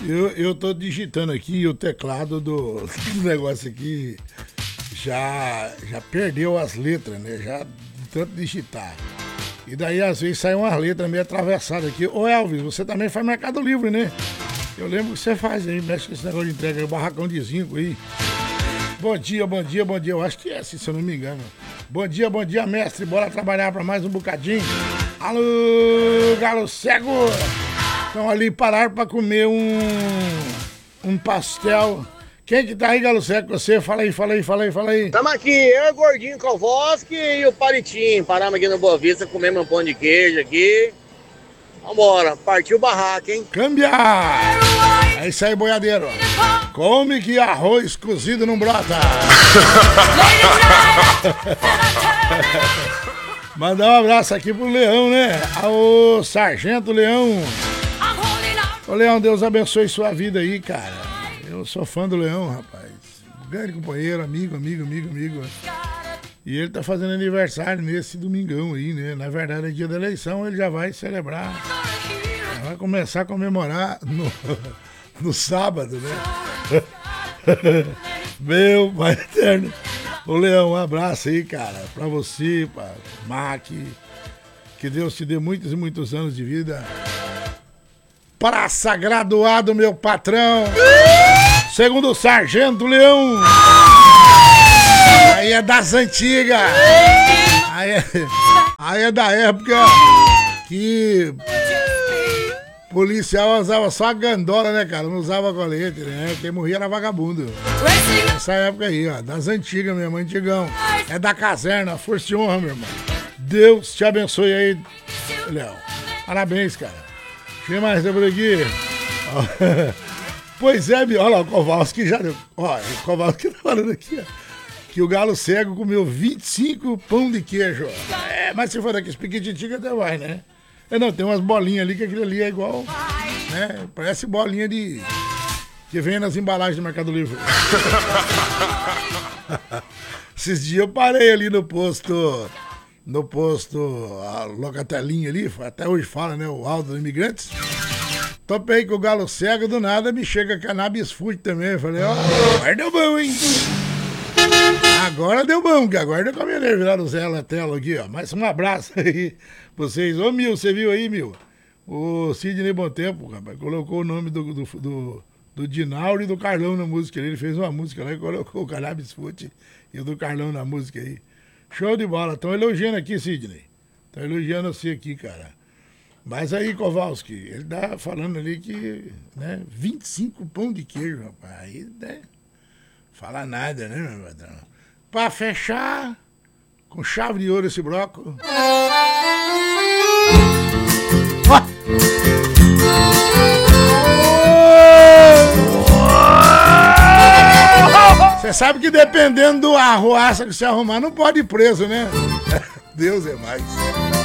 Eu tô digitando aqui e o teclado do negócio aqui já perdeu as letras, né? Já de tanto digitar. E daí às vezes sai umas letras meio atravessadas aqui. Ô Elvis, você também faz Mercado Livre, né? Eu lembro que você faz aí, mexe com esse negócio de entrega, o barracão de zinco aí. Bom dia, bom dia, bom dia. Eu acho que é assim, se eu não me engano. Bom dia, mestre. Bora trabalhar pra mais um bocadinho. Alô, galo cego. Estão ali, pararam pra comer um pastel. Quem que tá aí, galo cego, com você? Fala aí. Tamo aqui, eu, o Gordinho Kovoski e o Palitinho. Paramos aqui no Boa Vista, comemos um pão de queijo aqui. Vambora, partiu o barraco, hein? Cambiar! É isso aí, boiadeiro. Come que arroz cozido não brota. Mandar um abraço aqui pro Leão, né? Ô, Sargento Leão. Ô, Leão, Deus abençoe sua vida aí, cara. Eu sou fã do Leão, rapaz. Grande companheiro, amigo. E ele tá fazendo aniversário nesse domingão aí, né? Na verdade, é dia da eleição, ele já vai celebrar. Já vai começar a comemorar no sábado, né? Meu pai eterno. Ô, Leão, um abraço aí, cara. Pra você, pra Mac. Que Deus te dê muitos e muitos anos de vida. Praça graduado, meu patrão. Segundo o Sargento Leão. Aí é das antigas. Aí é da época que policial usava só a gandola, né, cara? Não usava colete, né? Quem morria era vagabundo. Essa época aí, ó, das antigas mesmo, antigão. É da caserna, força e honra, meu irmão. Deus te abençoe aí, Léo. Parabéns, cara. Quem mais tem por aqui? Pois é, olha lá, o Kowalski já deu. Ó, o Kowalski tá falando aqui, ó. Que o galo cego comeu 25 pão de queijo. É, mas se for daqueles piquititinhos até vai, né? É, não, tem umas bolinhas ali que aquilo ali é igual, né? Parece bolinha de... que vem nas embalagens do Mercado Livre. Esses dias eu parei ali no posto, a Locatelinha ali, até hoje fala, né? O Aldo dos Imigrantes. Topei com o galo cego, do nada me chega cannabis food também. Eu falei, ó, agora deu bom, hein? Agora deu bom, que agora deu com a minha nerva lá no Zé Latelo aqui, ó. Mais um abraço aí pra vocês. Ô, Mil, você viu aí, Mil? O Sidney Bom Tempo, rapaz, colocou o nome do Dinauro e do Carlão na música. Ele fez uma música lá e colocou o Cannabis Food e o do Carlão na música aí. Show de bola. Estão elogiando aqui, Sidney. Estão elogiando você aqui, cara. Mas aí, Kowalski, ele tá falando ali que, né, 25 pão de queijo, rapaz. Aí, né, fala nada, né, meu patrão? Pra fechar, com chave de ouro esse bloco. Você sabe que dependendo do arruaça que você arrumar, não pode ir preso, né? Deus é mais.